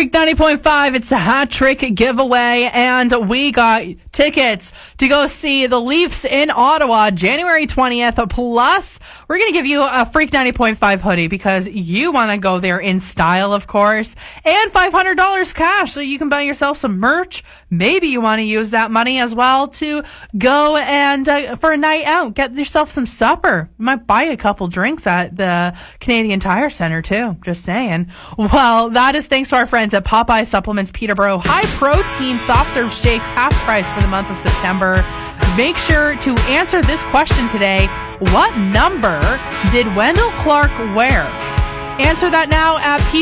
Freak 90.5, it's a hat trick giveaway, and we got tickets to go see the Leafs in Ottawa January 20th. Plus, we're going to give you a Freak 90.5 hoodie because you want to go there in style, of course, and $500 cash so you can buy yourself some merch. Maybe you want to use that money as well to go and for a night out, get yourself some supper. You might buy a couple drinks at the Canadian Tire Center too. Just saying. Well, that is thanks to our friends at Popeye Supplements Peterborough. High protein soft serve shakes, half price for the month of September. Make sure to answer this question today. What number did Wendell Clark wear? Answer that now at